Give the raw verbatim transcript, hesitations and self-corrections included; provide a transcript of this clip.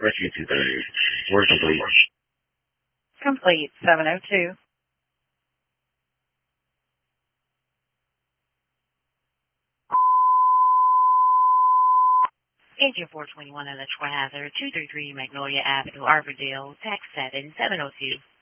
Rescue two thirty. Word complete. Complete. seven oh two. Agent four twenty-one Electrical Hazard, two thirty-three Magnolia Avenue, Arbordale, tax seven seven oh two.